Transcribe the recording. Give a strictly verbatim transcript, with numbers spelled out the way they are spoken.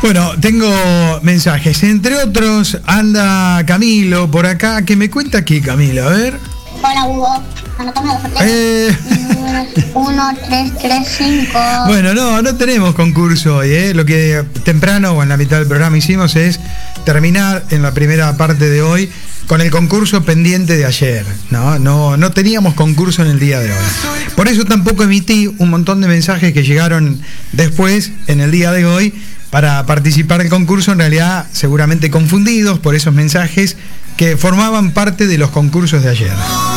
Bueno, tengo mensajes. Entre otros, anda Camilo por acá. ¿Qué me cuenta aquí, Camilo? A ver. Hola, Hugo. Anotame los sorteos. Eh... Uno, tres, tres, cinco. Bueno, no, no tenemos concurso hoy, ¿eh? Lo que temprano o en la mitad del programa hicimos es terminar en la primera parte de hoy con el concurso pendiente de ayer. No, no, no teníamos concurso en el día de hoy. Por eso tampoco emití un montón de mensajes que llegaron después, en el día de hoy, para participar del concurso, en realidad seguramente confundidos por esos mensajes que formaban parte de los concursos de ayer.